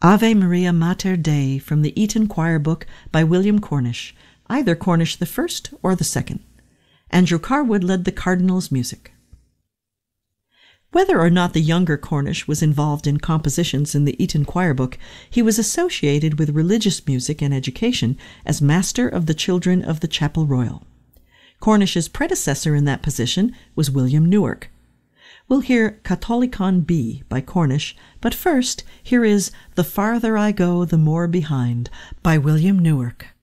Ave Maria Mater Dei from the Eton Choir Book by William Cornish, either Cornish the first or the second. Andrew Carwood led the Cardinal's music. Whether or not the younger Cornish was involved in compositions in the Eton Choir Book, he was associated with religious music and education as Master of the Children of the Chapel Royal. Cornish's predecessor in that position was William Newark. We'll hear Catholicon B by Cornish, but first, here is The Farther I Go, the More Behind by William Newark.